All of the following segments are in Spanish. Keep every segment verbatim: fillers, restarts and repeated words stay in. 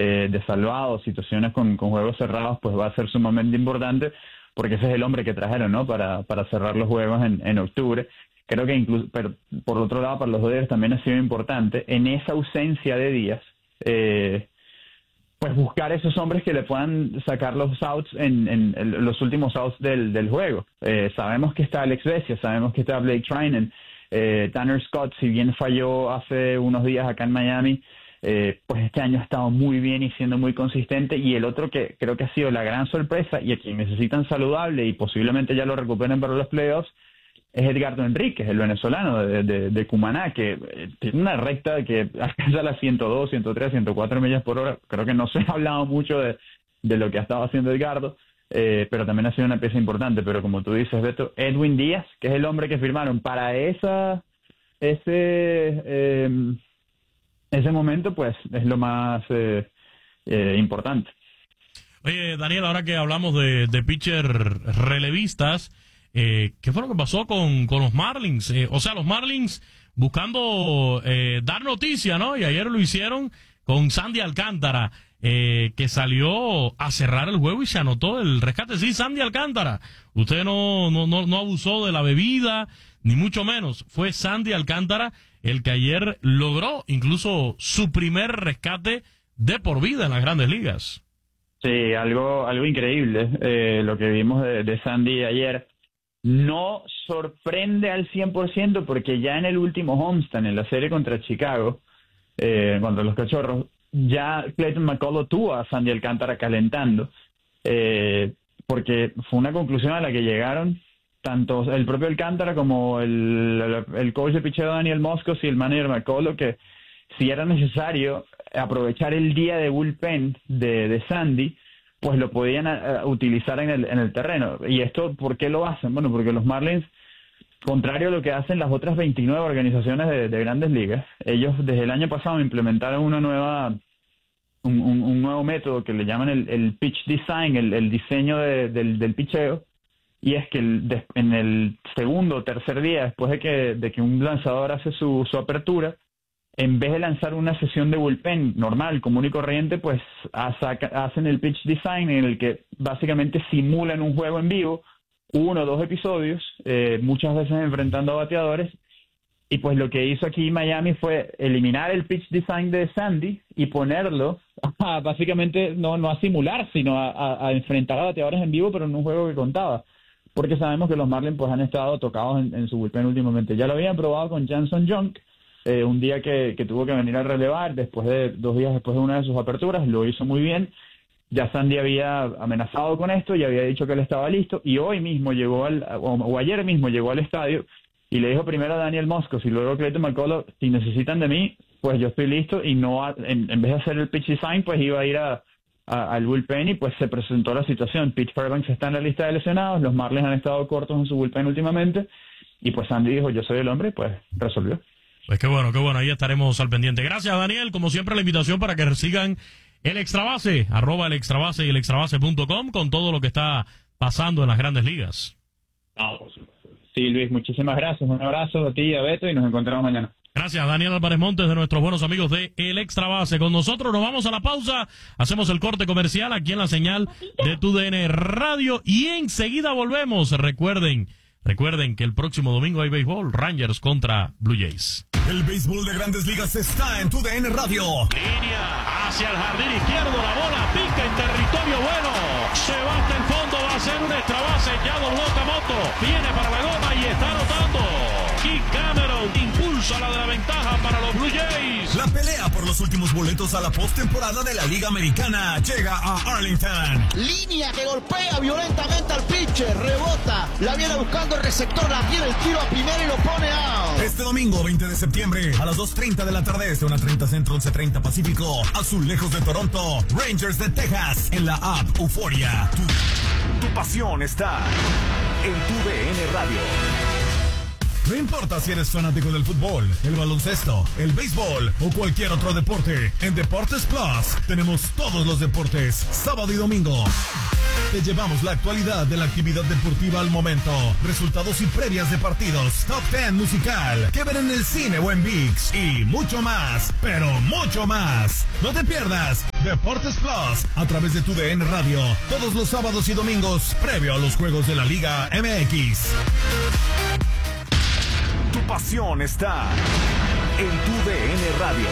eh, de salvados, situaciones con, con juegos cerrados, pues va a ser sumamente importante, porque ese es el hombre que trajeron, ¿no? Para, para cerrar los juegos en, en octubre. Creo que incluso, pero por otro lado, para los Dodgers también ha sido importante, en esa ausencia de Díaz, eh, pues buscar esos hombres que le puedan sacar los outs en, en, en los últimos outs del, del juego. Eh, sabemos que está Alex Vesia, sabemos que está Blake Treinen, eh, Tanner Scott, si bien falló hace unos días acá en Miami, eh, pues este año ha estado muy bien y siendo muy consistente. Y el otro que creo que ha sido la gran sorpresa y a quien necesitan saludable y posiblemente ya lo recuperen para los playoffs, es Edgardo Enríquez, el venezolano de, de, de Cumaná, que eh, tiene una recta que alcanza las ciento dos, ciento tres, ciento cuatro millas por hora. Creo que no se ha hablado mucho de, de lo que ha estado haciendo Edgardo, eh, pero también ha sido una pieza importante. Pero como tú dices, Beto, Edwin Díaz, que es el hombre que firmaron para esa ese eh, ese momento, pues es lo más eh, eh, importante. Oye, Daniel, ahora que hablamos de, de pitcher relevistas, Eh, ¿qué fue lo que pasó con, con los Marlins? Eh, o sea, los Marlins buscando eh, dar noticia, ¿no? Y ayer lo hicieron con Sandy Alcántara, eh, que salió a cerrar el juego y se anotó el rescate. Sí, Sandy Alcántara. Usted no, no, no, no abusó de la bebida, ni mucho menos. Fue Sandy Alcántara el que ayer logró incluso su primer rescate de por vida en las Grandes Ligas. Sí, algo, algo increíble eh, lo que vimos de, de Sandy ayer. No sorprende al cien por ciento porque ya en el último homestand, en la serie contra Chicago, eh, contra los Cachorros, ya Clayton McCullough tuvo a Sandy Alcántara calentando, eh, porque fue una conclusión a la que llegaron tanto el propio Alcántara como el, el, el coach de picheo Daniel Moscos y el manager McCullough, que si era necesario aprovechar el día de bullpen de, de Sandy, pues lo podían uh, utilizar en el, en el terreno. ¿Y esto por qué lo hacen? Bueno, porque los Marlins, contrario a lo que hacen las otras veintinueve organizaciones de, de Grandes Ligas, ellos desde el año pasado implementaron una nueva un, un, un nuevo método que le llaman el, el pitch design, el, el diseño de, del, del picheo, y es que el, de, en el segundo o tercer día después de que, de que un lanzador hace su, su apertura, en vez de lanzar una sesión de bullpen normal, común y corriente, pues hacen el pitch design en el que básicamente simulan un juego en vivo, uno o dos episodios, eh, muchas veces enfrentando a bateadores, y pues lo que hizo aquí Miami fue eliminar el pitch design de Sandy y ponerlo a, básicamente no, no a simular, sino a, a, a enfrentar a bateadores en vivo, pero en un juego que contaba, porque sabemos que los Marlins pues han estado tocados en, en su bullpen últimamente. Ya lo habían probado con Janson Junk, Eh, un día que, que tuvo que venir a relevar, después de dos días después de una de sus aperturas, lo hizo muy bien. Ya Sandy había amenazado con esto y había dicho que él estaba listo, y hoy mismo llegó al, o, o ayer mismo llegó al estadio y le dijo primero a Daniel Moscos y luego a Clayton McCullough, si necesitan de mí, pues yo estoy listo, y no a, en, en vez de hacer el pitch design, pues iba a ir a, a, al bullpen, y pues se presentó la situación. Pete Fairbanks está en la lista de lesionados, los Marlins han estado cortos en su bullpen últimamente, y pues Sandy dijo, yo soy el hombre, pues resolvió. Pues qué bueno, qué bueno, ahí estaremos al pendiente. Gracias, Daniel, como siempre la invitación para que sigan el Extrabase, arroba el Extrabase y el extrabase punto com con todo lo que está pasando en las Grandes Ligas. Sí, Luis, muchísimas gracias, un abrazo a ti y a Beto, y nos encontramos mañana. Gracias, Daniel Álvarez Montes, de nuestros buenos amigos de El Extrabase. Con nosotros nos vamos a la pausa, hacemos el corte comercial aquí en la señal de Tu D N Radio y enseguida volvemos. Recuerden, recuerden que el próximo domingo hay béisbol, Rangers contra Blue Jays. El béisbol de Grandes Ligas está en Tu D N Radio. Línea hacia el jardín izquierdo, la bola pica en territorio bueno. Se va hasta el fondo, va a ser un extra base. Ya dobló Okamoto, viene para la goma y está anotando. Keith Cameron impulsa la de la ventaja para los Blue Jays. La pelea por los últimos boletos a la postemporada de la Liga Americana llega a Arlington. Línea que golpea violentamente al pitcher, rebota, la viene buscando el receptor, la tiene el tiro a primera y lo pone out. Este domingo veinte de septiembre a las dos treinta de la tarde, este una treinta Centro, once treinta Pacífico, Azulejos de Toronto, Rangers de Texas, en la app Euforia. Tu, tu pasión está en Tu D N Radio. No importa si eres fanático del fútbol, el baloncesto, el béisbol o cualquier otro deporte, en Deportes Plus tenemos todos los deportes, sábado y domingo. Te llevamos la actualidad de la actividad deportiva al momento, resultados y previas de partidos, Top diez musical, que ver en el cine o en ViX y mucho más, pero mucho más. No te pierdas Deportes Plus a través de tu D N Radio todos los sábados y domingos previo a los juegos de la Liga M X. Tu pasión está en tu D N Radio.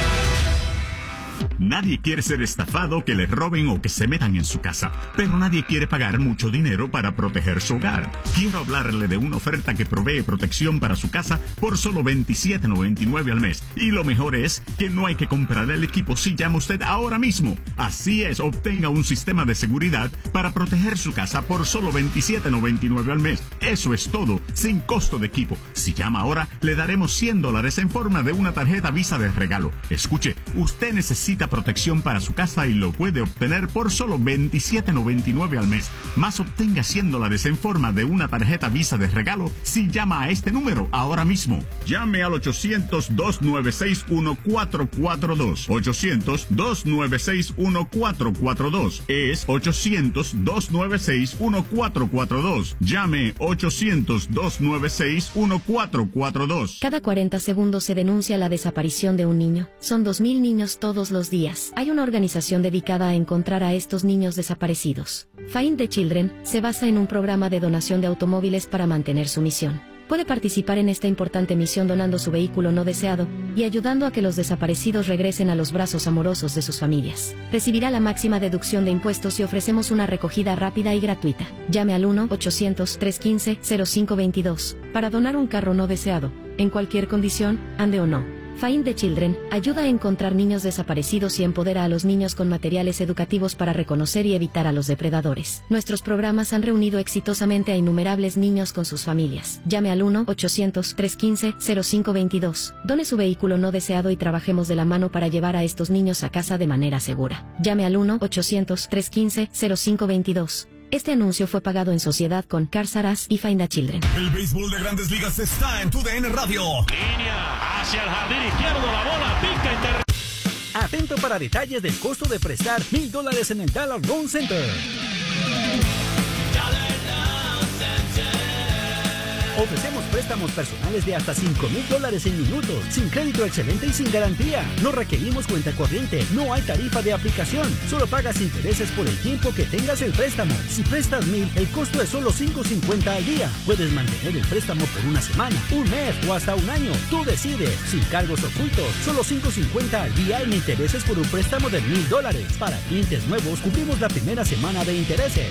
Nadie quiere ser estafado, que le roben o que se metan en su casa, pero nadie quiere pagar mucho dinero para proteger su hogar. Quiero hablarle de una oferta que provee protección para su casa por solo veintisiete noventa y nueve al mes. Y lo mejor es que no hay que comprar el equipo si llama usted ahora mismo. Así es, obtenga un sistema de seguridad para proteger su casa por solo veintisiete noventa y nueve al mes. Eso es todo, sin costo de equipo. Si llama ahora, le daremos cien dólares en forma de una tarjeta Visa de regalo. Escuche, usted necesita protección para su casa y lo puede obtener por solo veintisiete noventa y nueve al mes. Más, obtenga cien dólares en forma de una tarjeta Visa de regalo si llama a este número ahora mismo. Llame al ochocientos, dos nueve seis, uno cuatro cuatro dos. ochocientos, dos nueve seis, uno cuatro cuatro dos. Es ochocientos, dos nueve seis, uno cuatro cuatro dos. Llame ochocientos, dos nueve seis, uno cuatro cuatro dos. Cada cuarenta segundos se denuncia la desaparición de un niño. Son dos mil niños todos los días. Hay una organización dedicada a encontrar a estos niños desaparecidos. Find the Children se basa en un programa de donación de automóviles para mantener su misión. Puede participar en esta importante misión donando su vehículo no deseado y ayudando a que los desaparecidos regresen a los brazos amorosos de sus familias. Recibirá la máxima deducción de impuestos y ofrecemos una recogida rápida y gratuita. Llame al uno ochocientos, trescientos quince, cero cinco veintidós para donar un carro no deseado, en cualquier condición, ande o no. Find the Children ayuda a encontrar niños desaparecidos y empodera a los niños con materiales educativos para reconocer y evitar a los depredadores. Nuestros programas han reunido exitosamente a innumerables niños con sus familias. Llame al uno ochocientos, trescientos quince, cero cinco veintidós. Done su vehículo no deseado y trabajemos de la mano para llevar a estos niños a casa de manera segura. Llame al uno ochocientos, trescientos quince, cero cinco veintidós. Este anuncio fue pagado en sociedad con Cars R Us y Find the Children. El béisbol de Grandes Ligas está en tu D N Radio. Línea hacia el jardín izquierdo, la bola pica y ter... Atento para detalles del costo de prestar mil dólares en el Dollar Loan Center. Ofrecemos préstamos personales de hasta cinco mil dólares en minutos, sin crédito excelente y sin garantía. No requerimos cuenta corriente, no hay tarifa de aplicación. Solo pagas intereses por el tiempo que tengas el préstamo. Si prestas mil, el costo es solo cinco cincuenta al día. Puedes mantener el préstamo por una semana, un mes o hasta un año. Tú decides, sin cargos ocultos. Solo cinco cincuenta al día en intereses por un préstamo de mil dólares. Para clientes nuevos, cubrimos la primera semana de intereses.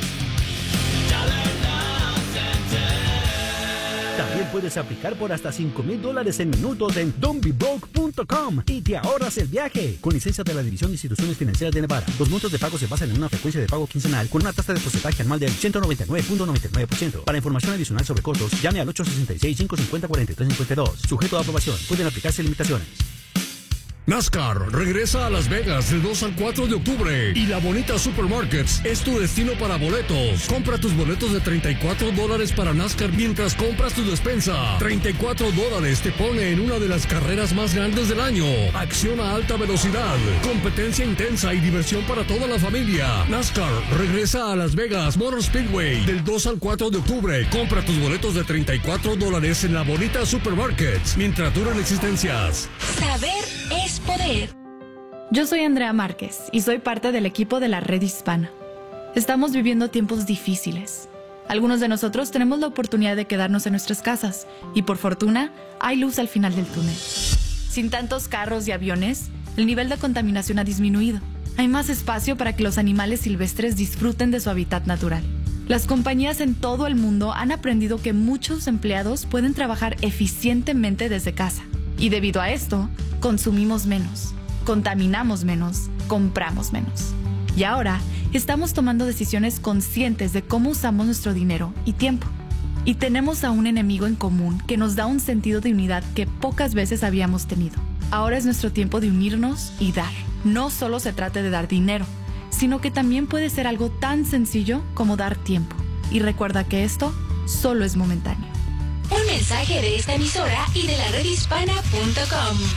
También puedes aplicar por hasta cinco mil dólares en minutos en don't be broke punto com y te ahorras el viaje. Con licencia de la División de Instituciones Financieras de Nevada. Los montos de pago se basan en una frecuencia de pago quincenal con una tasa de porcentaje anual del ciento noventa y nueve punto noventa y nueve por ciento. Para información adicional sobre costos, llame al ocho sesenta y seis, cinco cincuenta, cuarenta y tres cincuenta y dos. Sujeto a aprobación. Pueden aplicarse limitaciones. NASCAR regresa a Las Vegas del dos al cuatro de octubre y la Bonita Supermarkets es tu destino para boletos. Compra tus boletos de treinta y cuatro dólares para NASCAR mientras compras tu despensa. treinta y cuatro dólares te pone en una de las carreras más grandes del año. Acción a alta velocidad, competencia intensa y diversión para toda la familia. NASCAR regresa a Las Vegas Motor Speedway del dos al cuatro de octubre. Compra tus boletos de treinta y cuatro dólares en la Bonita Supermarkets mientras duran existencias. Saber es poder. Yo soy Andrea Márquez y soy parte del equipo de la Red Hispana. Estamos viviendo tiempos difíciles. Algunos de nosotros tenemos la oportunidad de quedarnos en nuestras casas y por fortuna hay luz al final del túnel. Sin tantos carros y aviones, el nivel de contaminación ha disminuido. Hay más espacio para que los animales silvestres disfruten de su hábitat natural. Las compañías en todo el mundo han aprendido que muchos empleados pueden trabajar eficientemente desde casa. Y debido a esto, consumimos menos, contaminamos menos, compramos menos. Y ahora, estamos tomando decisiones conscientes de cómo usamos nuestro dinero y tiempo. Y tenemos a un enemigo en común que nos da un sentido de unidad que pocas veces habíamos tenido. Ahora es nuestro tiempo de unirnos y dar. No solo se trata de dar dinero, sino que también puede ser algo tan sencillo como dar tiempo. Y recuerda que esto solo es momentáneo. Un mensaje de esta emisora y de la red hispana punto com.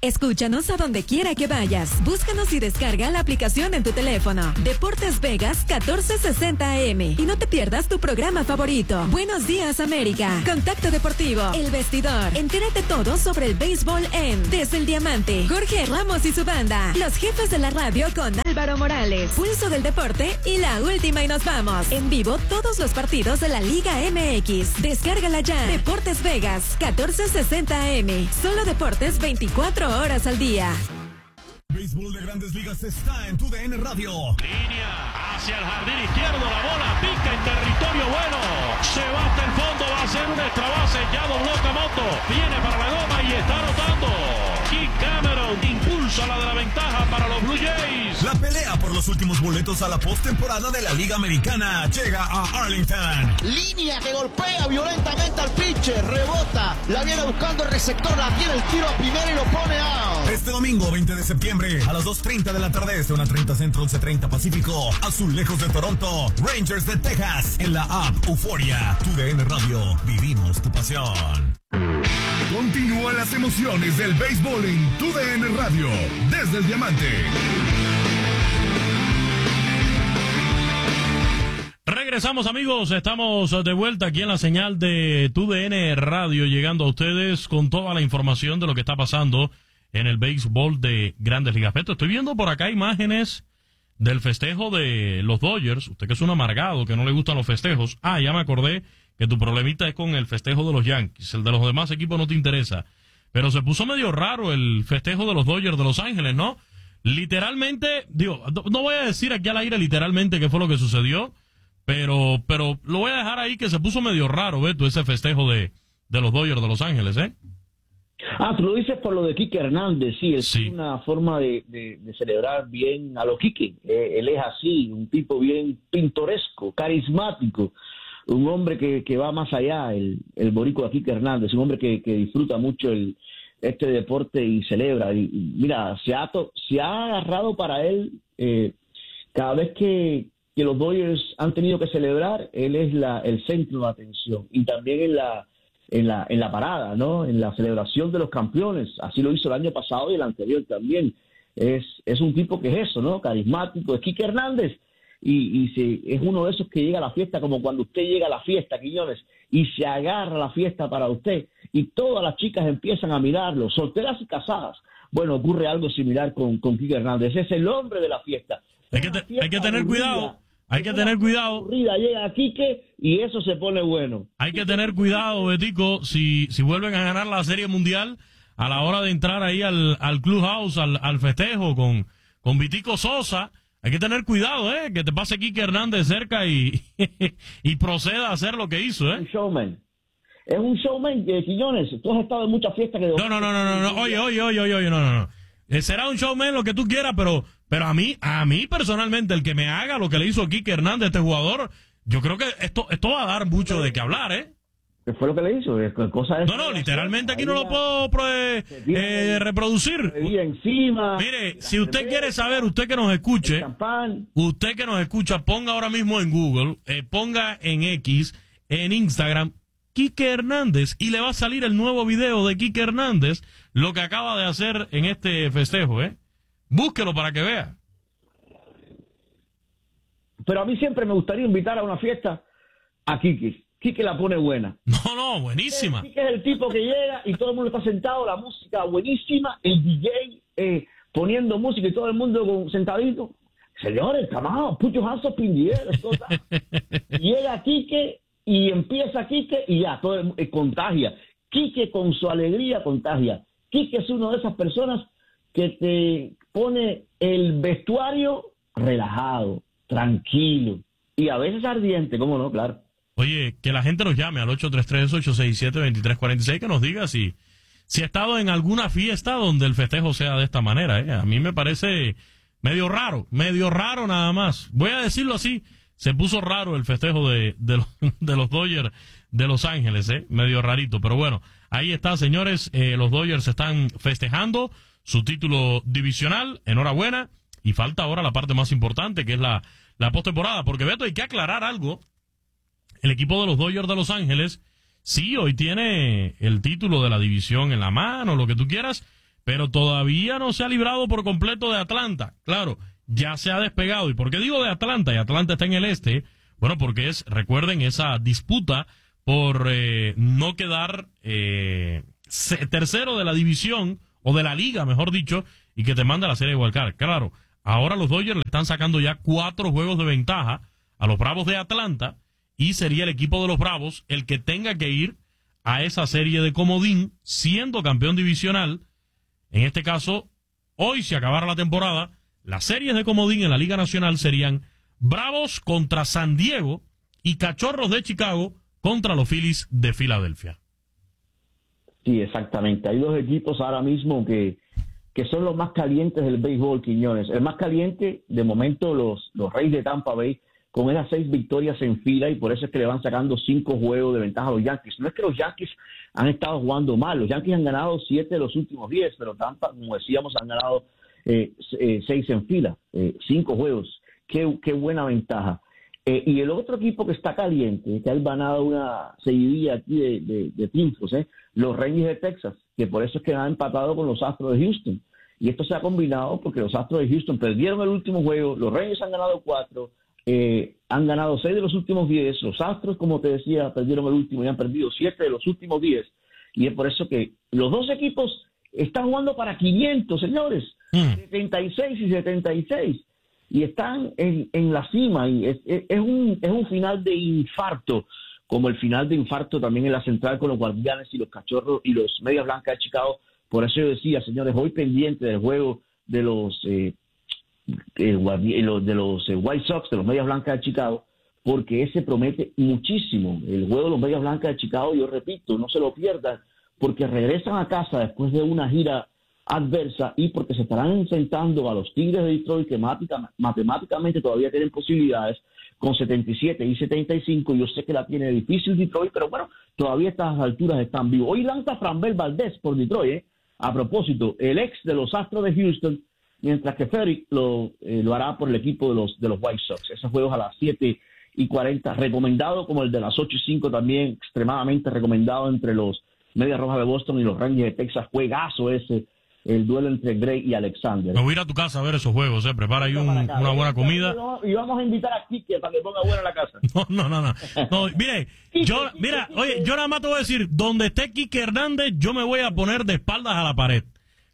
Escúchanos a donde quiera que vayas. Búscanos y descarga la aplicación en tu teléfono. Deportes Vegas catorce sesenta A M. Y no te pierdas tu programa favorito. Buenos días, América. Contacto Deportivo. El Vestidor. Entérate todo sobre el béisbol en Desde el Diamante. Jorge Ramos y su banda. Los jefes de la radio con Álvaro Morales. Pulso del deporte y la última y nos vamos. En vivo todos los partidos de la Liga M X. Descárgala ya. Deportes Vegas catorce sesenta A M. Solo deportes veinticuatro horas al día. Béisbol de Grandes Ligas está en tu D N Radio. Línea hacia el jardín izquierdo, la bola pica en territorio bueno. Se va hasta el fondo, va a ser un extra base. Ya dobló Okamoto, viene para la goma y está anotando. Keith Cameron impulsa la de la ventaja para los Blue Jays. La pelea por los últimos boletos a la postemporada de la Liga Americana llega a Arlington. Línea que golpea violentamente al pitcher, rebota, la viene buscando el receptor, la tiene el tiro a primera y lo pone out. Este domingo veinte de septiembre a las dos treinta de la tarde, de una treinta Centro, once treinta Pacífico, Azulejos de Toronto, Rangers de Texas, en la app Euforia. Tu D N Radio, vivimos tu pasión. Continúan las emociones del béisbol en tu D N Radio, desde el Diamante. Regresamos, amigos, estamos de vuelta aquí en la señal de tu D N Radio, llegando a ustedes con toda la información de lo que está pasando en el béisbol de Grandes Ligas. Beto, estoy viendo por acá imágenes del festejo de los Dodgers. Usted que es un amargado, que no le gustan los festejos. Ah, ya me acordé que tu problemita es con el festejo de los Yankees. El de los demás equipos no te interesa. Pero se puso medio raro el festejo de los Dodgers de Los Ángeles, ¿no? Literalmente, digo, no voy a decir aquí al aire literalmente qué fue lo que sucedió, pero pero lo voy a dejar ahí, que se puso medio raro, Beto, ese festejo de, de los Dodgers de Los Ángeles, ¿eh? Ah, tú lo dices por lo de Kike Hernández, sí, es sí. una forma de, de, de celebrar bien a los Kike. Eh, él es así, un tipo bien pintoresco, carismático, un hombre que, que va más allá, el, el boricua Kike Hernández, un hombre que, que disfruta mucho el, este deporte y celebra. Y, y mira, se ha, to, se ha agarrado para él, eh, cada vez que, que los Dodgers han tenido que celebrar, él es la, el centro de atención, y también en la en la en la parada, ¿no? En la celebración de los campeones. Así lo hizo el año pasado y el anterior también. Es es un tipo que es eso, ¿no? Carismático. Es Kike Hernández, y, y se, es uno de esos que llega a la fiesta, como cuando usted llega a la fiesta, Quiñones, y se agarra la fiesta para usted, y todas las chicas empiezan a mirarlo, solteras y casadas. Bueno, ocurre algo similar con, con Kike Hernández. Es el hombre de la fiesta. Hay que, te, hay que tener cuidado. Hay que tener cuidado. Llega a Quique y eso se pone bueno. Hay que tener cuidado, Betico, si, si vuelven a ganar la Serie Mundial, a la hora de entrar ahí al, al clubhouse, al, al festejo con, con Vitico Sosa. Hay que tener cuidado, ¿eh? Que te pase Kike Hernández cerca y, y proceda a hacer lo que hizo, ¿eh? Un showman. Es un showman, eh, Quiñones. Tú has estado en muchas fiestas que... No, no, no, no, no, no. Oye, oye, oye, oye, oye, no, no, no. Eh, será un showman lo que tú quieras, pero... Pero a mí, a mí personalmente, el que me haga lo que le hizo Kike Hernández, este jugador, yo creo que esto esto va a dar mucho de qué hablar, ¿eh? ¿Qué fue lo que le hizo? Cosa de no, no, literalmente aquí no lo puedo eh, eh, reproducir. Encima, Mire, si usted quiere saber, usted que nos escuche, usted que nos escucha, ponga ahora mismo en Google, eh, ponga en X, en Instagram, Kike Hernández, y le va a salir el nuevo video de Kike Hernández, lo que acaba de hacer en este festejo, ¿eh? Búsquelo para que vea. Pero a mí siempre me gustaría invitar a una fiesta a Kike. Kike la pone buena. No, no, buenísima. Kike es el tipo que llega y todo el mundo está sentado, la música buenísima, el D J eh, poniendo música y todo el mundo con, sentadito. Señores, come on, put your hands up in the air. Llega Kike y empieza Kike y ya, todo el, eh, contagia. Kike con su alegría contagia. Kike es una de esas personas que te pone el vestuario relajado, tranquilo y a veces ardiente, ¿cómo no? Claro. Oye, que la gente nos llame al ocho tres tres, ocho seis siete, dos tres cuatro seis, que nos diga si, si ha estado en alguna fiesta donde el festejo sea de esta manera, ¿eh? A mí me parece medio raro, medio raro nada más. Voy a decirlo así, se puso raro el festejo de, de, los, de los Dodgers de Los Ángeles, ¿eh? Medio rarito, pero bueno, ahí está, señores, eh, los Dodgers están festejando su título divisional, enhorabuena, y falta ahora la parte más importante, que es la, la postemporada, porque Beto, hay que aclarar algo, el equipo de los Dodgers de Los Ángeles, sí, hoy tiene el título de la división en la mano, lo que tú quieras, pero todavía no se ha librado por completo de Atlanta. Claro, ya se ha despegado. ¿Y por qué digo de Atlanta? Y Atlanta está en el este. Bueno, porque es, recuerden, esa disputa por eh, no quedar eh, tercero de la división, o de la liga, mejor dicho, y que te manda la serie de wildcard. Claro, ahora los Dodgers le están sacando ya cuatro juegos de ventaja a los Bravos de Atlanta, y sería el equipo de los Bravos el que tenga que ir a esa serie de comodín, siendo campeón divisional. En este caso, hoy, si acabara la temporada, las series de comodín en la Liga Nacional serían Bravos contra San Diego y Cachorros de Chicago contra los Phillies de Filadelfia. Sí, exactamente. Hay dos equipos ahora mismo que, que son los más calientes del béisbol, Quiñones. El más caliente, de momento, los, los Reyes de Tampa Bay, con esas seis victorias en fila, y por eso es que le van sacando cinco juegos de ventaja a los Yankees. No es que los Yankees han estado jugando mal. Los Yankees han ganado siete de los últimos diez, pero Tampa, como decíamos, han ganado eh, eh, seis en fila, eh, cinco juegos. Qué, qué buena ventaja. Eh, y el otro equipo que está caliente, que han ganado una seguidilla aquí de, de, de triunfos, eh, los Rangers de Texas, que por eso es que han empatado con los Astros de Houston. Y esto se ha combinado porque los Astros de Houston perdieron el último juego, los Rangers han ganado cuatro, eh, han ganado seis de los últimos diez, los Astros, como te decía, perdieron el último y han perdido siete de los últimos diez. Y es por eso que los dos equipos están jugando para quinientos, señores, mm. setenta y seis y setenta y seis. Y están en, en la cima, y es, es, es, un, es un final de infarto, como el final de infarto también en la central con los Guardianes y los Cachorros y los Medias Blancas de Chicago. Por eso yo decía, señores, hoy pendiente del juego de los, eh, el, de los eh, White Sox, de los Medias Blancas de Chicago, porque ese promete muchísimo. El juego de los Medias Blancas de Chicago, yo repito, no se lo pierdan, porque regresan a casa después de una gira adversa y porque se estarán enfrentando a los Tigres de Detroit, que matemáticamente todavía tienen posibilidades con setenta y siete y setenta y cinco. Yo sé que la tiene difícil Detroit, pero bueno, todavía a estas alturas están vivos. Hoy lanza Framber Valdez por Detroit, ¿eh? A propósito, el ex de los Astros de Houston, mientras que Ferry lo, eh, lo hará por el equipo de los, de los White Sox. Esos juegos a las siete y cuarenta, recomendado, como el de las ocho y cinco también, extremadamente recomendado entre los Medias Rojas de Boston y los Rangers de Texas. Juegazo ese, el duelo entre Gray y Alexander. Me voy a ir a tu casa a ver esos juegos, ¿eh? Prepara ahí un, acá, una buena comida. Y vamos a invitar a Kike para que ponga buena la casa. No, no, no. no. no mire, yo, mira, oye, yo nada más te voy a decir, donde esté Kike Hernández, yo me voy a poner de espaldas a la pared.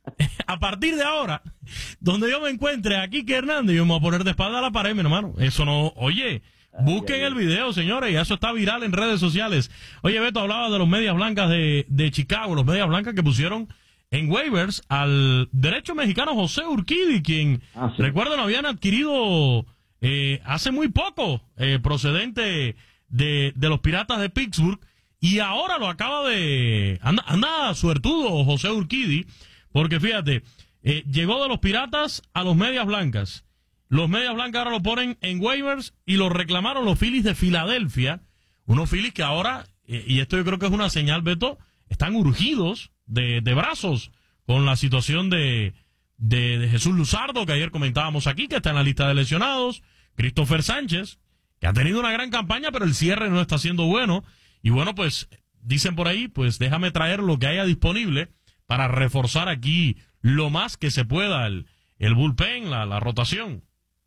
A partir de ahora, donde yo me encuentre a Kike Hernández, yo me voy a poner de espaldas a la pared, mi hermano. Eso no, oye, busquen ay, ay, el video, señores, y eso está viral en redes sociales. Oye, Beto, hablaba de los Medias Blancas de, de Chicago, los Medias Blancas que pusieron en waivers al derecho mexicano José Urquidy, quien, ah, sí. recuerden, habían adquirido eh, hace muy poco, eh, procedente de, de los Piratas de Pittsburgh, y ahora lo acaba de... Anda, anda suertudo José Urquidy, porque fíjate, eh, llegó de los Piratas a los Medias Blancas. Los Medias Blancas ahora lo ponen en waivers y lo reclamaron los Phillies de Filadelfia, unos Phillies que ahora, eh, y esto yo creo que es una señal, Beto, están urgidos De, de brazos con la situación de, de, de Jesús Luzardo, que ayer comentábamos aquí, que está en la lista de lesionados, Christopher Sánchez, que ha tenido una gran campaña, pero el cierre no está siendo bueno, y bueno, pues, dicen por ahí, pues déjame traer lo que haya disponible para reforzar aquí lo más que se pueda el, el bullpen, la, la rotación.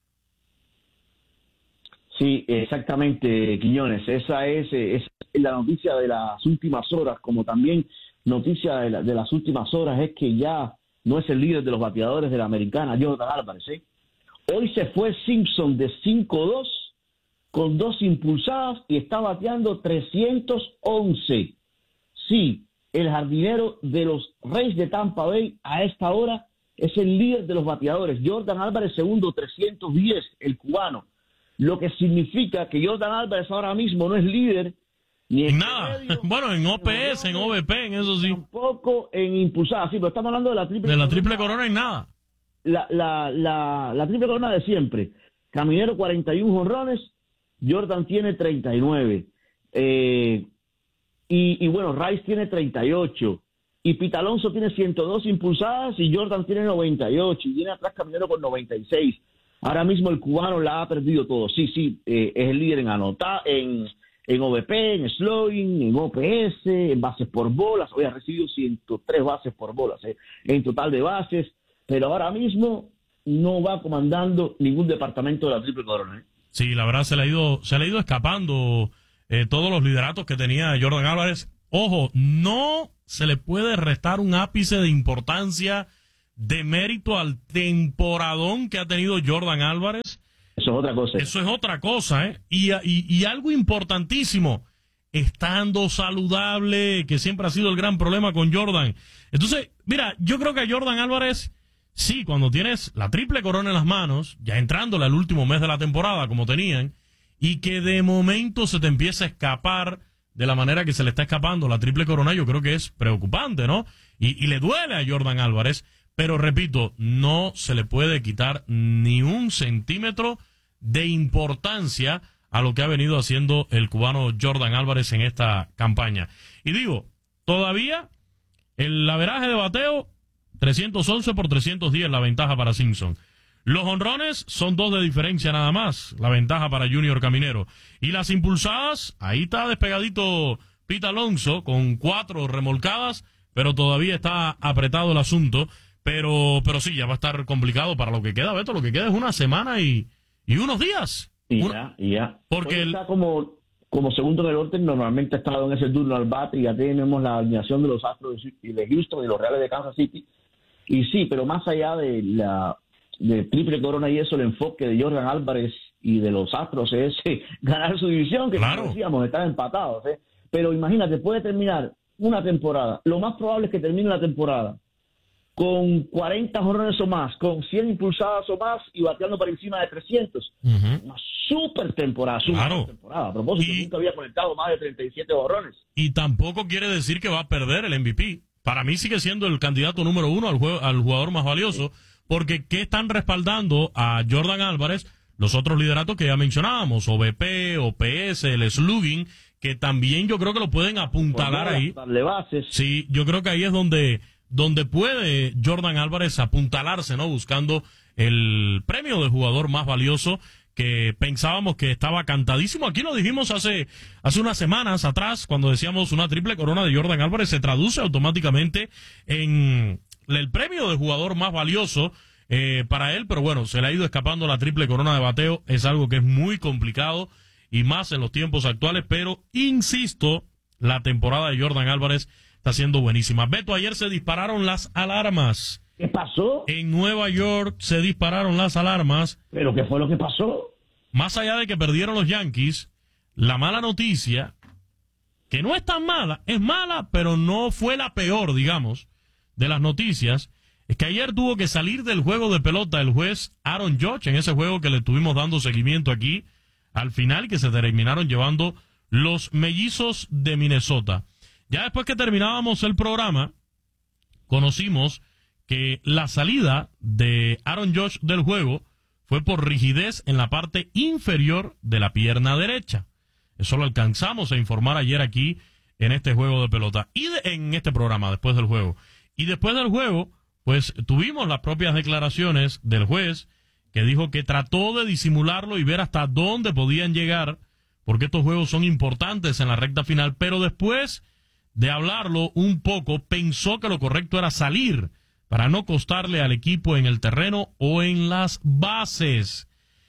Sí, exactamente, Quiñones, esa es, esa es la noticia de las últimas horas, como también noticia de, la, de las últimas horas es que ya no es el líder de los bateadores de la americana, Jordan Álvarez. ¿eh? Hoy se fue Simpson de cinco dos con dos impulsadas y está bateando trescientos once. Sí, el jardinero de los Reyes de Tampa Bay a esta hora es el líder de los bateadores. Jordan Álvarez segundo, trescientos diez, el cubano. Lo que significa que Jordan Álvarez ahora mismo no es líder ni en nada. Medio, bueno, en O P S, en O V P, en eso sí. Tampoco en impulsada, sí, pero estamos hablando de la triple De la triple corona, corona en nada. La, la, la, la triple corona de siempre. Caminero, cuarenta y uno jonrones. Jordan tiene treinta y nueve. Eh, y, y bueno, Rice tiene treinta y ocho. Y Pete Alonso tiene ciento dos impulsadas y Jordan tiene noventa y ocho. Y viene atrás Caminero con noventa y seis. Ahora mismo el cubano la ha perdido todo. Sí, sí, eh, es el líder en anotar, en... en O B P, en slugging, en O P S, en bases por bolas. Hoy ha recibido ciento tres bases por bolas, ¿eh? En total de bases, pero ahora mismo no va comandando ningún departamento de la Triple Corona, ¿eh? Sí, la verdad se le ha ido, se le ha ido escapando eh, todos los lideratos que tenía Jordan Álvarez. Ojo, no se le puede restar un ápice de importancia, de mérito al temporadón que ha tenido Jordan Álvarez. Eso es otra cosa. Eso es otra cosa, ¿eh? Y, y, y algo importantísimo, estando saludable, que siempre ha sido el gran problema con Jordan. Entonces, mira, yo creo que a Jordan Álvarez, sí, cuando tienes la triple corona en las manos, ya entrándole al último mes de la temporada, como tenían, y que de momento se te empieza a escapar de la manera que se le está escapando la triple corona, yo creo que es preocupante, ¿no? Y, y le duele a Jordan Álvarez. Pero repito, no se le puede quitar ni un centímetro de importancia a lo que ha venido haciendo el cubano Jordan Álvarez en esta campaña. Y digo, todavía el averaje de bateo, trescientos once por trescientos diez, la ventaja para Simpson. Los honrones son dos de diferencia nada más, la ventaja para Junior Caminero. Y las impulsadas, ahí está despegadito Pete Alonso con cuatro remolcadas, pero todavía está apretado el asunto. Pero pero sí, ya va a estar complicado para lo que queda, Beto. Lo que queda es una semana y, y unos días. Y Una, ya, y ya. Porque el... está como, como segundo en el orden, normalmente ha estado en ese turno al bate y ya tenemos la alineación de los Astros de Houston y los Reales de Kansas City. Y sí, pero más allá de la de triple corona y eso, el enfoque de Jordan Álvarez y de los Astros es eh, ganar su división, que claro, como decíamos, están empatados. ¿eh? Pero imagínate, puede terminar una temporada. Lo más probable es que termine la temporada con cuarenta jonrones o más, con cien impulsadas o más y bateando por encima de trescientos. Uh-huh. Una super temporada, super claro. temporada. A propósito, y, nunca había conectado más de treinta y siete jonrones. Y tampoco quiere decir que va a perder el M V P. Para mí sigue siendo el candidato número uno al, juego, al jugador más valioso, sí. Porque ¿qué están respaldando a Jordan Álvarez? Los otros lideratos que ya mencionábamos, O B P, O P S, el slugging, que también yo creo que lo pueden apuntalar bueno, ahí. Darle bases. Sí, yo creo que ahí es donde... donde puede Jordan Álvarez apuntalarse, ¿no? Buscando el premio de jugador más valioso que pensábamos que estaba cantadísimo. Aquí lo dijimos hace, hace unas semanas atrás, cuando decíamos una triple corona de Jordan Álvarez se traduce automáticamente en el premio de jugador más valioso eh, para él, pero bueno, se le ha ido escapando la triple corona de bateo. Es algo que es muy complicado y más en los tiempos actuales, pero insisto, la temporada de Jordan Álvarez está siendo buenísima. Beto, ayer se dispararon las alarmas. ¿Qué pasó? En Nueva York se dispararon las alarmas. ¿Pero qué fue lo que pasó? Más allá de que perdieron los Yankees, la mala noticia, que no es tan mala, es mala, pero no fue la peor, digamos, de las noticias, es que ayer tuvo que salir del juego de pelota el juez Aaron Judge, en ese juego que le estuvimos dando seguimiento aquí, al final, que se terminaron llevando los Mellizos de Minnesota. Ya después que terminábamos el programa, conocimos que la salida de Aaron Judge del juego fue por rigidez en la parte inferior de la pierna derecha. Eso lo alcanzamos a informar ayer aquí en este juego de pelota y de, en este programa después del juego. Y después del juego, pues tuvimos las propias declaraciones del juez que dijo que trató de disimularlo y ver hasta dónde podían llegar, porque estos juegos son importantes en la recta final, pero después de hablarlo un poco, pensó que lo correcto era salir para no costarle al equipo en el terreno o en las bases.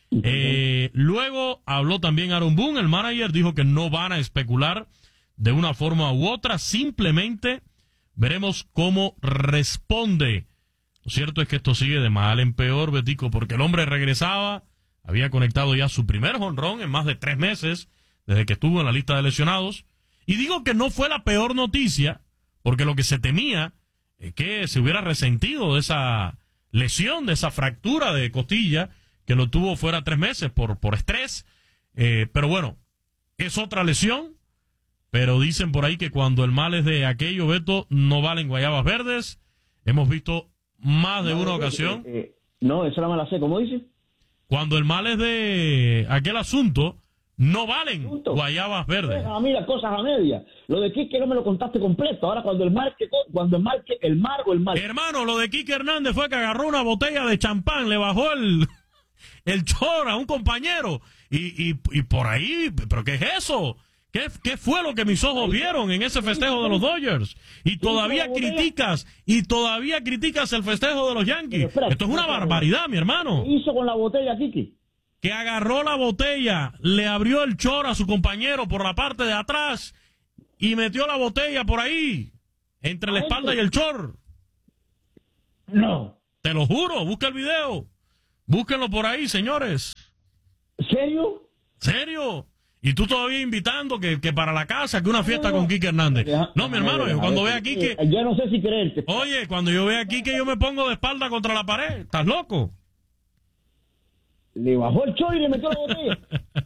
Eh, luego habló también Aaron Boone, el manager, dijo que no van a especular de una forma u otra, simplemente veremos cómo responde. Lo cierto es que esto sigue de mal en peor, Betico, porque el hombre regresaba, había conectado ya su primer jonrón en más de tres meses, desde que estuvo en la lista de lesionados. Y digo que no fue la peor noticia, porque lo que se temía es que se hubiera resentido de esa lesión, de esa fractura de costilla, que lo tuvo fuera tres meses por, por estrés. Eh, pero bueno, es otra lesión, pero dicen por ahí que cuando el mal es de aquello, Beto, no valen guayabas verdes. Hemos visto más de no, una eh, ocasión. Eh, eh, no, esa no me la sé, ¿cómo dice? Cuando el mal es de aquel asunto, no valen Punto. guayabas verdes. Ah, mira, cosas a media. Lo de Quique no me lo contaste completo. Ahora cuando el mar, cuando el mar, el mar o el mar. Hermano, lo de Quique Hernández fue que agarró una botella de champán, le bajó el, el chor a un compañero. Y, y, y por ahí, ¿pero qué es eso? ¿Qué, ¿Qué fue lo que mis ojos vieron en ese festejo de los Dodgers? Y todavía criticas, y todavía criticas el festejo de los Yankees. Esto es una barbaridad, mi hermano. ¿Qué hizo con la botella, Kiki? Que agarró la botella, le abrió el chor a su compañero por la parte de atrás y metió la botella por ahí, entre la espalda y el chor. No. Te lo juro, busca el video. Búsquenlo por ahí, señores. ¿Serio? ¿Serio? Y tú todavía invitando que, que para la casa, que una fiesta no, con Quique Hernández. No, mi hermano, yo cuando vea a Quique... Yo no sé si creerte. Oye, cuando yo vea a Quique, yo me pongo de espalda contra la pared. ¿Estás loco? Le bajó el chor y le metió la botella.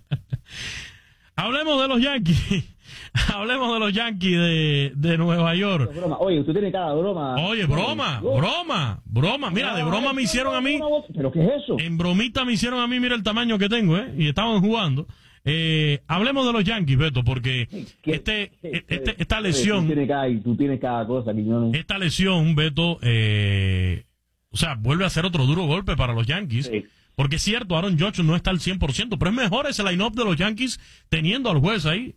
Hablemos de los Yankees. Hablemos de los Yankees de, de Nueva York. Broma. Oye, usted tiene cada broma. Oye, broma, broma, broma. Mira, de broma me hicieron a mí. ¿Pero qué es eso? En bromita me hicieron a mí, mira el tamaño que tengo, ¿eh? Y estaban jugando. Eh, hablemos de los Yankees, Beto, porque este, este, esta lesión... Tú tienes cada, tú tienes cada cosa, Quiñones. Esta lesión, Beto, eh, o sea, vuelve a ser otro duro golpe para los Yankees. Sí. Porque es cierto, Aaron Judge no está al cien por ciento, pero es mejor ese line-up de los Yankees teniendo al juez ahí.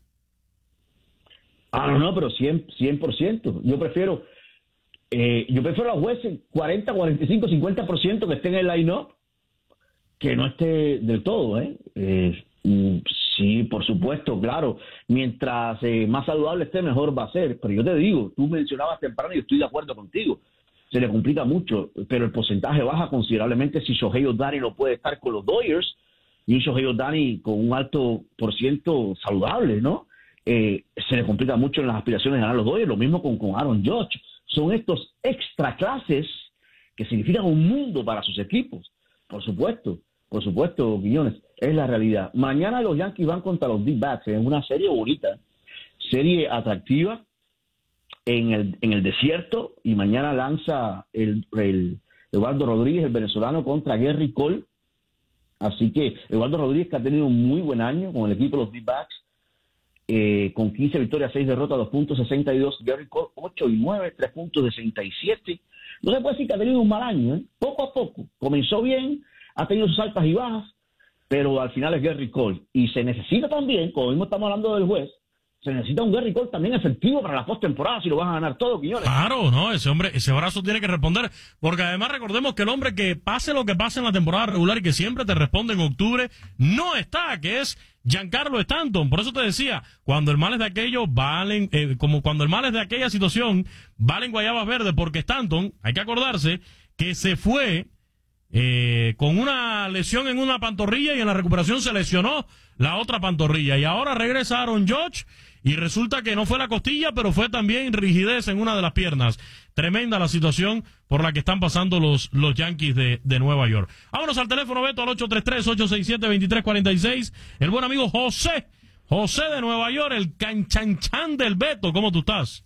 Ah, no, no, pero cien por ciento. Yo prefiero, eh, yo prefiero a los jueces cuarenta, cuarenta y cinco, cincuenta por ciento que estén en el line-up que no esté del todo, ¿eh? eh Sí, por supuesto, claro. Mientras eh, más saludable esté, mejor va a ser. Pero yo te digo, tú mencionabas temprano y estoy de acuerdo contigo. Se le complica mucho, pero el porcentaje baja considerablemente si Shohei Ohtani no puede estar con los Dodgers y un Shohei Ohtani con un alto por ciento saludable, ¿no? Eh, se le complica mucho en las aspiraciones de ganar los Dodgers. Lo mismo con, con Aaron Judge. Son estos extra clases que significan un mundo para sus equipos. Por supuesto, por supuesto, Quiñones. Es la realidad. Mañana los Yankees van contra los D-backs en una serie bonita, serie atractiva en el, en el desierto, y mañana lanza el, el Eduardo Rodríguez, el venezolano, contra Gary Cole. Así que Eduardo Rodríguez, que ha tenido un muy buen año con el equipo de los D-backs, eh, con quince victorias, seis derrotas, dos punto sesenta y dos. Gary Cole, ocho y nueve, tres punto sesenta y siete. No se puede decir que ha tenido un mal año, ¿eh? Poco a poco. Comenzó bien, ha tenido sus altas y bajas, pero al final es Gary Cole. Y se necesita también, como mismo estamos hablando del juez, se necesita un Gary Cole también efectivo para la postemporada si lo van a ganar todo, Quiñones. Claro, no, ese hombre, ese brazo tiene que responder, porque además recordemos que el hombre que pase lo que pase en la temporada regular y que siempre te responde en octubre, no está, que es Giancarlo Stanton. Por eso te decía, cuando el mal es de aquello, valen, eh, como cuando el mal es de aquella situación, valen guayabas verdes, porque Stanton, hay que acordarse, que se fue Eh, con una lesión en una pantorrilla y en la recuperación se lesionó la otra pantorrilla, y ahora regresa Aaron Judge y resulta que no fue la costilla, pero fue también rigidez en una de las piernas. Tremenda la situación por la que están pasando los, los Yankees de, de Nueva York. Vámonos al teléfono, Beto, al ocho tres tres, ocho seis siete, dos tres cuatro seis. El buen amigo José, José de Nueva York, el canchanchan del Beto. ¿Cómo tú estás?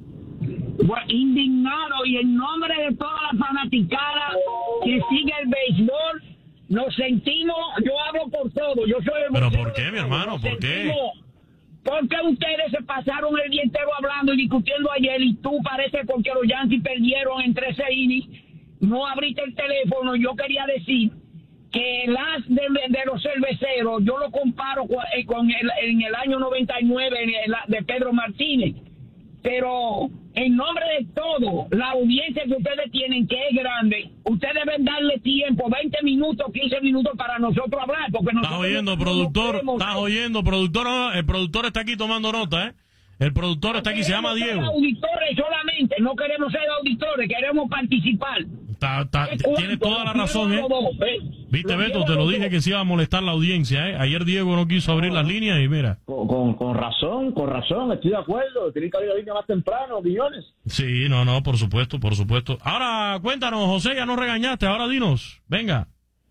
Indignado, y en nombre de toda la fanaticada que sigue el béisbol, nos sentimos, yo hablo por todo, yo soy el ¿Pero por qué, mi hermano? ¿Por qué? Porque ustedes se pasaron el día entero hablando y discutiendo ayer, y tú parece porque los Yankees perdieron en trece innings, no abriste el teléfono. Yo quería decir que el as de, de los cerveceros, yo lo comparo con, eh, con el, en el año noventa y nueve en el, de Pedro Martínez. Pero en nombre de todo, la audiencia que ustedes tienen, que es grande, ustedes deben darle tiempo, veinte minutos, quince minutos para nosotros hablar. Porque nosotros estás oyendo, no, productor, no estás oyendo, productor, no, el productor está aquí tomando nota, ¿eh? El productor está aquí, se llama Diego. Auditores solamente, no queremos ser auditores, queremos participar. Ta, ta, tiene toda la razón, ¿eh? Viste, Beto, te lo dije que se iba a molestar la audiencia, ¿eh? Ayer Diego no quiso abrir las líneas y mira. Con, con, con razón, con razón, estoy de acuerdo. Tiene que abrir la línea más temprano, Quiñones. Sí, no, no, por supuesto, por supuesto. Ahora, cuéntanos, José, ya nos regañaste, ahora dinos, venga.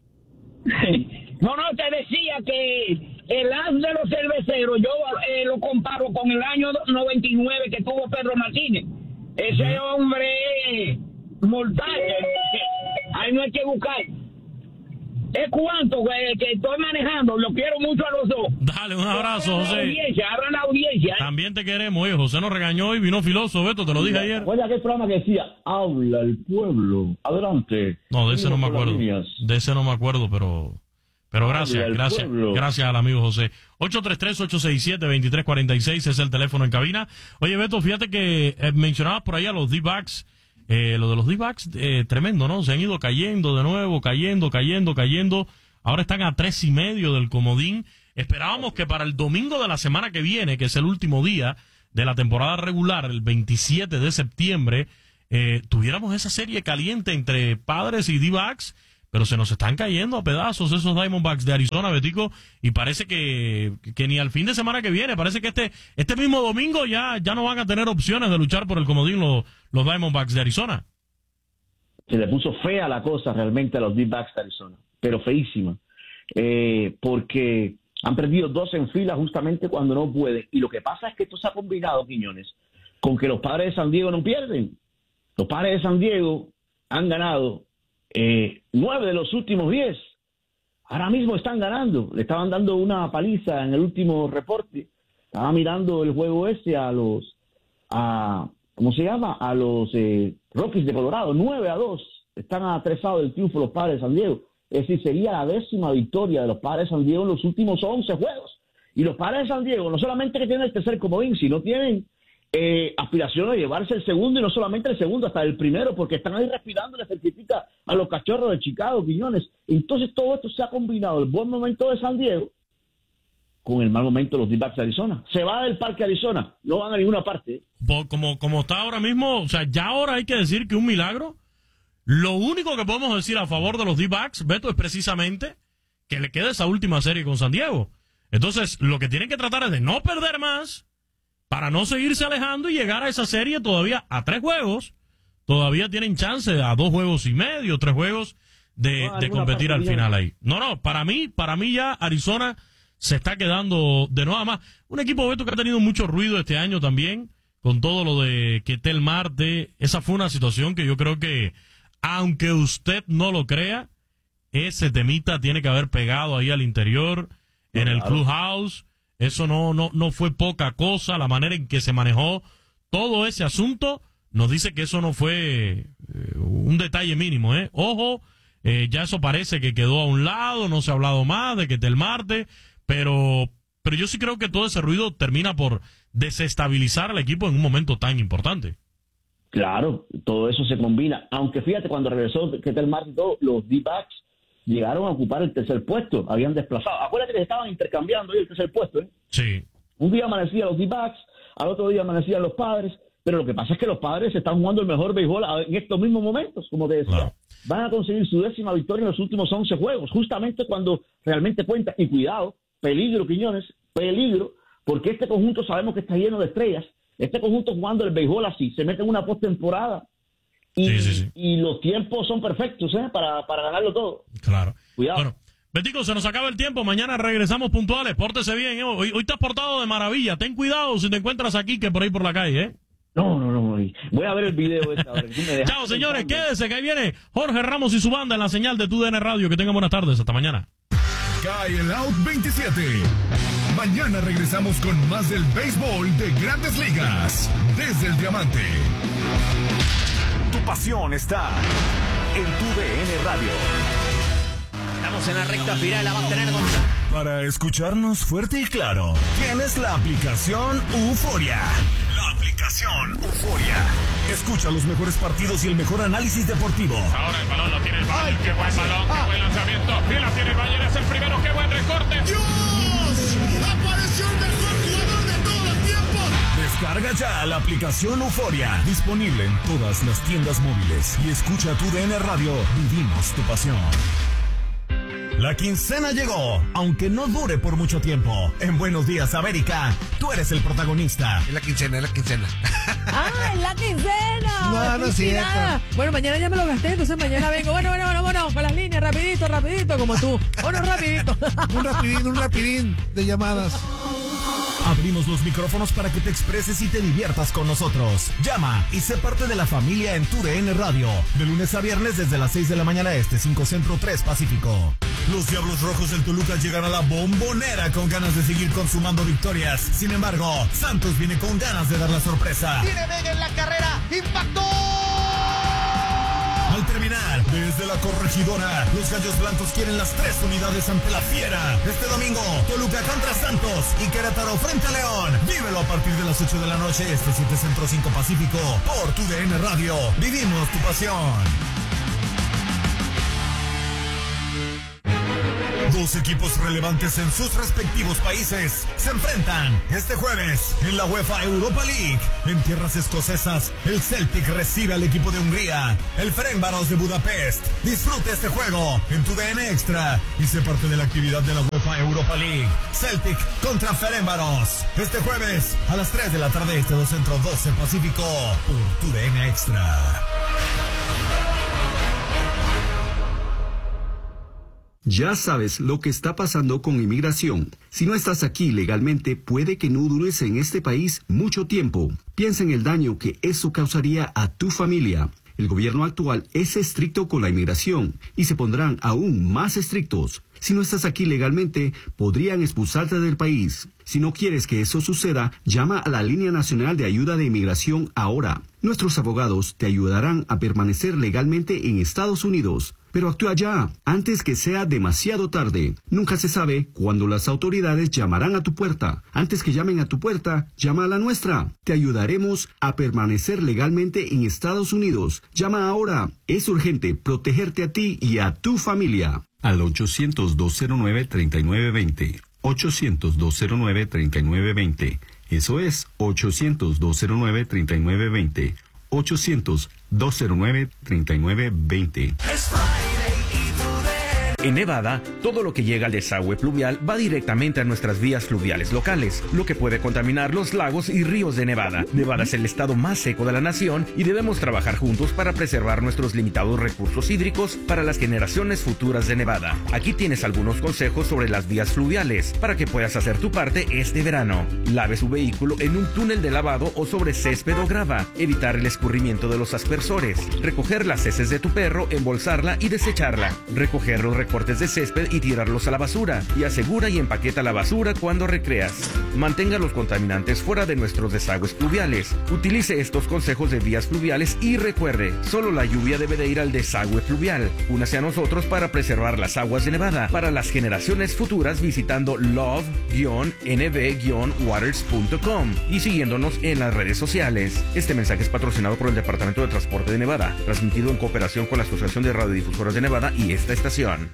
No, no, te decía que el as de los cerveceros, yo eh, lo comparo con el año noventa y nueve que tuvo Pedro Martínez. Ese uh-huh. hombre mortal, ahí no hay que buscar. Es cuanto que, que estoy manejando, lo quiero mucho a los dos. Dale, un abrazo, José. Abran la audiencia. ¿eh? También te queremos, oye, José nos regañó y vino filoso, Beto, te lo dije ayer. Oye, aquel programa que decía, habla el pueblo, adelante. No, de ese no me acuerdo, de ese no me acuerdo, pero Pero gracias, Ay, gracias, pueblo. gracias al amigo José. ocho tres tres, ocho seis siete, dos tres cuatro seis es el teléfono en cabina. Oye, Beto, fíjate que eh, mencionabas por ahí a los D-backs. Eh, lo de los D-backs, eh, tremendo, ¿no? Se han ido cayendo de nuevo, cayendo, cayendo, cayendo. Ahora están a tres y medio del comodín. Esperábamos que para el domingo de la semana que viene, que es el último día de la temporada regular, el veintisiete de septiembre, eh, tuviéramos esa serie caliente entre Padres y D-backs. Pero se nos están cayendo a pedazos esos Diamondbacks de Arizona, Betico, y parece que, que ni al fin de semana que viene, parece que este este mismo domingo ya, ya no van a tener opciones de luchar por el comodín los, los Diamondbacks de Arizona. Se le puso fea la cosa realmente a los D-backs de Arizona, pero feísima, eh, porque han perdido dos en fila justamente cuando no pueden, y lo que pasa es que esto se ha combinado, Quiñones, con que los Padres de San Diego no pierden. Los Padres de San Diego han ganado Eh, nueve de los últimos diez. Ahora mismo están ganando. Le estaban dando una paliza en el último reporte. Estaba mirando el juego este a los, a, ¿cómo se llama? A los eh, Rockies de Colorado. nueve a dos. Están atresados del triunfo los Padres de San Diego. Es decir, sería la décima victoria de los Padres de San Diego en los últimos once juegos. Y los Padres de San Diego no solamente que tienen el tercer comodín, sino tienen Eh, aspiración a llevarse el segundo, y no solamente el segundo, hasta el primero, porque están ahí respirando, le certifica a los Cachorros de Chicago, Quiñones. Entonces todo esto se ha combinado, el buen momento de San Diego con el mal momento de los D-backs de Arizona. Se va del parque Arizona, no van a ninguna parte. Como, como está ahora mismo, o sea, ya ahora hay que decir que un milagro. Lo único que podemos decir a favor de los D-backs, Beto, es precisamente que le quede esa última serie con San Diego. Entonces, lo que tienen que tratar es de no perder más, para no seguirse alejando y llegar a esa serie todavía a tres juegos. Todavía tienen chance a dos juegos y medio, tres juegos de, no, de competir al final ahí. No, no, para mí, para mí ya Arizona se está quedando de nuevo más. Un equipo, Beto, que ha tenido mucho ruido este año también, con todo lo de Ketel Marte. Esa fue una situación que yo creo que, aunque usted no lo crea, ese temita tiene que haber pegado ahí al interior, en el clubhouse. Eso no, no, no fue poca cosa, la manera en que se manejó todo ese asunto nos dice que eso no fue eh, un detalle mínimo, ¿eh? Ojo, eh, ya eso parece que quedó a un lado, no se ha hablado más de Ketel Marte, pero, pero yo sí creo que todo ese ruido termina por desestabilizar al equipo en un momento tan importante. Claro, todo eso se combina, aunque fíjate, cuando regresó Ketel Marte y todo, los D-backs llegaron a ocupar el tercer puesto, habían desplazado. Acuérdate que estaban intercambiando ahí el tercer puesto, ¿eh? Sí. Un día amanecían los D-backs, al otro día amanecían los Padres, pero lo que pasa es que los Padres están jugando el mejor béisbol en estos mismos momentos, como te decía. Claro. Van a conseguir su décima victoria en los últimos once juegos, justamente cuando realmente cuenta. Y cuidado, peligro, Quiñones, peligro, porque este conjunto sabemos que está lleno de estrellas. Este conjunto jugando el béisbol así, se mete en una postemporada. Y, sí, sí, sí. y los tiempos son perfectos, ¿eh? para, para ganarlo todo. Claro. Cuidado. Bueno, Betico, se nos acaba el tiempo. Mañana regresamos puntuales. Pórtese bien. ¿eh? Hoy, hoy te has portado de maravilla. Ten cuidado si te encuentras aquí que por ahí por la calle. ¿eh? No, no, no. Voy a ver el video esta hora. Chao, señores. Quédese, que ahí viene Jorge Ramos y su banda en la señal de T U D N Radio. Que tengan buenas tardes. Hasta mañana. Cae el Out veintisiete. Mañana regresamos con más del béisbol de Grandes Ligas. Desde el Diamante. Tu pasión está en T U D N Radio. Estamos en la recta final, la va a tener Gonzalo. Para escucharnos fuerte y claro, tienes la aplicación Euforia. La aplicación Euforia. Escucha los mejores partidos y el mejor análisis deportivo. Ahora el balón lo tiene el Valle. Qué buen balón, qué buen lanzamiento. Y la tiene el Valle, es el primero. Qué buen recorte. ¡Dios! ¡Apareció el mejor jugador de todos los tiempos! Descarga ya la aplicación Euforia. Disponible en todas las tiendas móviles. Y escucha T U D N Radio. Vivimos tu pasión. La quincena llegó, aunque no dure por mucho tiempo. En Buenos Días, América, tú eres el protagonista. Es la quincena, es la quincena. ¡Ah, es la quincena! No, no es cierto. Bueno, mañana ya me lo gasté, entonces mañana vengo. Bueno, bueno, bueno, bueno, con las líneas, rapidito, rapidito, como tú. Bueno, rapidito. Un rapidín, un rapidín de llamadas. Abrimos los micrófonos para que te expreses y te diviertas con nosotros. Llama y sé parte de la familia en T U D N Radio. De lunes a viernes desde las seis de la mañana este, cinco Centro, tres Pacífico. Los Diablos Rojos del Toluca llegan a la Bombonera con ganas de seguir consumando victorias. Sin embargo, Santos viene con ganas de dar la sorpresa. Tiene Vega en la carrera. ¡Impactó! Al terminar ganar. Desde la Corregidora, los Gallos Blancos quieren las tres unidades ante la Fiera. Este domingo, Toluca contra Santos y Querétaro frente a León. Vívelo a partir de las ocho de la noche, este siete Centro cinco Pacífico, por tu D N Radio. Vivimos tu pasión. Dos equipos relevantes en sus respectivos países se enfrentan este jueves en la UEFA Europa League. En tierras escocesas, el Celtic recibe al equipo de Hungría, el Ferencváros de Budapest. Disfrute este juego en tu D N Extra y sé parte de la actividad de la UEFA Europa League. Celtic contra Ferencváros. Este jueves a las tres de la tarde, este dos Centro, doce Pacífico, por tu D N Extra. Ya sabes lo que está pasando con inmigración. Si no estás aquí legalmente, puede que no dures en este país mucho tiempo. Piensa en el daño que eso causaría a tu familia. El gobierno actual es estricto con la inmigración y se pondrán aún más estrictos. Si no estás aquí legalmente, podrían expulsarte del país. Si no quieres que eso suceda, llama a la Línea Nacional de Ayuda de Inmigración ahora. Nuestros abogados te ayudarán a permanecer legalmente en Estados Unidos. Pero actúa ya, antes que sea demasiado tarde. Nunca se sabe cuándo las autoridades llamarán a tu puerta. Antes que llamen a tu puerta, llama a la nuestra. Te ayudaremos a permanecer legalmente en Estados Unidos. Llama ahora. Es urgente protegerte a ti y a tu familia. Al ochocientos, dos cero nueve, treinta y nueve veinte. ochocientos, dos cero nueve, treinta y nueve veinte. Eso es ochocientos, dos cero nueve, treinta y nueve veinte. ochocientos, dos cero nueve, treinta y nueve veinte. En Nevada, todo lo que llega al desagüe pluvial va directamente a nuestras vías fluviales locales, lo que puede contaminar los lagos y ríos de Nevada. Nevada es el estado más seco de la nación y debemos trabajar juntos para preservar nuestros limitados recursos hídricos para las generaciones futuras de Nevada. Aquí tienes algunos consejos sobre las vías fluviales para que puedas hacer tu parte este verano. Lave su vehículo en un túnel de lavado o sobre césped o grava. Evitar el escurrimiento de los aspersores. Recoger las heces de tu perro, embolsarla y desecharla. Recoger los cortes de césped y tirarlos a la basura, y asegura y empaqueta la basura cuando recreas. Mantenga los contaminantes fuera de nuestros desagües pluviales. Utilice estos consejos de vías fluviales y recuerde, solo la lluvia debe de ir al desagüe fluvial. Únase a nosotros para preservar las aguas de Nevada para las generaciones futuras visitando love guion n b guion waters punto com y siguiéndonos en las redes sociales. Este mensaje es patrocinado por el Departamento de Transporte de Nevada, transmitido en cooperación con la Asociación de Radiodifusoras de Nevada y esta estación.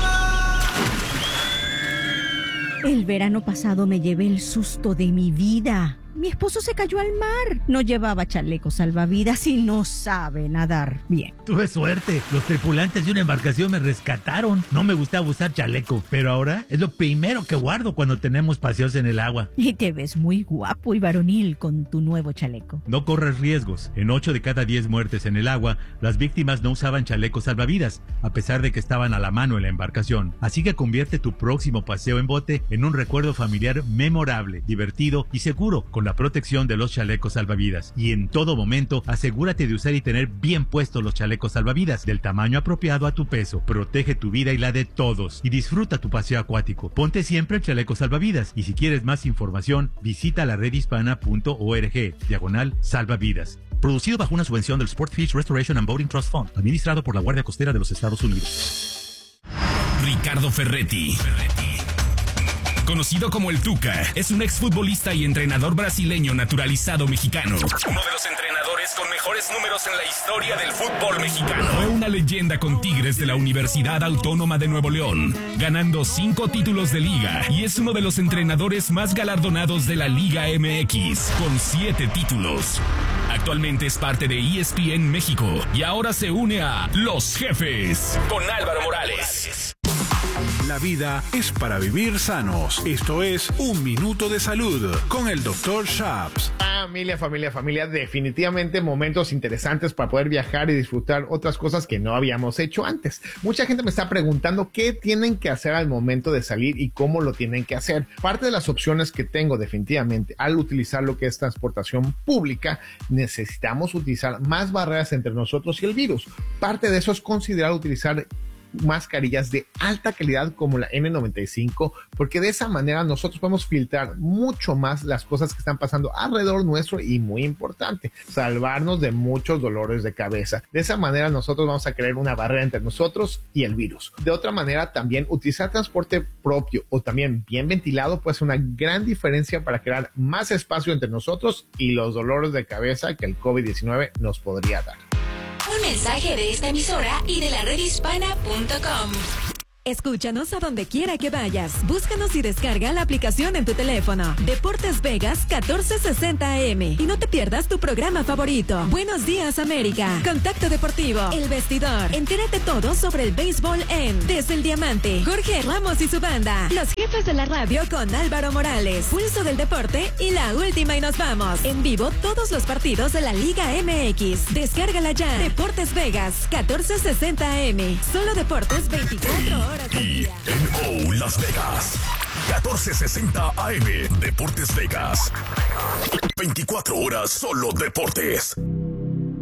El verano pasado me llevé el susto de mi vida. Mi esposo se cayó al mar. No llevaba chaleco salvavidas y no sabe nadar bien. Tuve suerte. Los tripulantes de una embarcación me rescataron. No me gustaba usar chaleco, pero ahora es lo primero que guardo cuando tenemos paseos en el agua. Y te ves muy guapo y varonil con tu nuevo chaleco. No corres riesgos. En ocho de cada diez muertes en el agua, las víctimas no usaban chalecos salvavidas, a pesar de que estaban a la mano en la embarcación. Así que convierte tu próximo paseo en bote en un recuerdo familiar memorable, divertido y seguro, con la protección de los chalecos salvavidas. Y en todo momento, asegúrate de usar y tener bien puestos los chalecos salvavidas del tamaño apropiado a tu peso. Protege tu vida y la de todos y disfruta tu paseo acuático. Ponte siempre el chaleco salvavidas y si quieres más información, visita la red hispana punto org, diagonal salvavidas. Producido bajo una subvención del Sport Fish Restoration and Boating Trust Fund, administrado por la Guardia Costera de los Estados Unidos. Ricardo Ferretti. Ferretti. Conocido como el Tuca, es un exfutbolista y entrenador brasileño naturalizado mexicano. Uno de los entrenadores con mejores números en la historia del fútbol mexicano. Fue una leyenda con Tigres de la Universidad Autónoma de Nuevo León, ganando cinco títulos de liga, y es uno de los entrenadores más galardonados de la Liga M X, con siete títulos. Actualmente es parte de E S P N México y ahora se une a Los Jefes con Álvaro Morales. La vida es para vivir sanos. Esto es Un Minuto de Salud con el doctor Shaps. Familia, familia, familia, definitivamente momentos interesantes para poder viajar y disfrutar otras cosas que no habíamos hecho antes. Mucha gente me está preguntando qué tienen que hacer al momento de salir y cómo lo tienen que hacer. Parte de las opciones que tengo definitivamente al utilizar lo que es transportación pública, necesitamos utilizar más barreras entre nosotros y el virus. Parte de eso es considerar utilizar mascarillas de alta calidad como la N noventa y cinco, porque de esa manera nosotros podemos filtrar mucho más las cosas que están pasando alrededor nuestro y, muy importante, salvarnos de muchos dolores de cabeza. De esa manera nosotros vamos a crear una barrera entre nosotros y el virus. De otra manera, también utilizar transporte propio o también bien ventilado puede ser una gran diferencia para crear más espacio entre nosotros y los dolores de cabeza que el COVID diecinueve nos podría dar. Un mensaje de esta emisora y de la red hispana punto com. Escúchanos a donde quiera que vayas. Búscanos y descarga la aplicación en tu teléfono. Deportes Vegas catorce sesenta A M. Y no te pierdas tu programa favorito. Buenos días, América. Contacto Deportivo. El Vestidor. Entérate todo sobre el béisbol en Desde el Diamante. Jorge Ramos y su banda. Los jefes de la radio con Álvaro Morales. Pulso del Deporte y la última y nos vamos. En vivo todos los partidos de la Liga M X. Descárgala ya. Deportes Vegas catorce sesenta A M. Solo deportes veinticuatro horas. Y en O Las Vegas, catorce sesenta A M, Deportes Vegas. veinticuatro horas solo deportes.